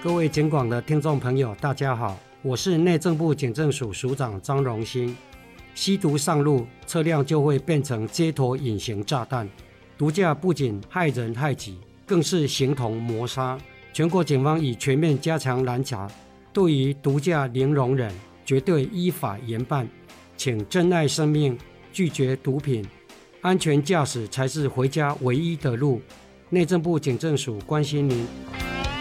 各位警广的听众朋友大家好，我是内政部警政署署长张荣兴。吸毒上路，车辆就会变成街头隐形炸弹，毒驾不仅害人害己，更是形同谋杀。全国警方已全面加强拦查，对于毒驾零容忍，绝对依法严办。请珍爱生命，拒绝毒品，安全驾驶才是回家唯一的路。内政部警政署关心您。